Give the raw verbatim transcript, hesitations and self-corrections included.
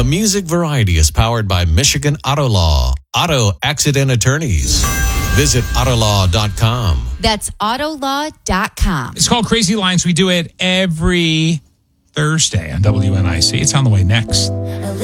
Music Variety is powered by Michigan Auto Law, auto accident attorneys. Visit auto law dot com. That's auto law dot com. It's called Crazy Lines. We do it every Thursday on W N I C. It's on the way next.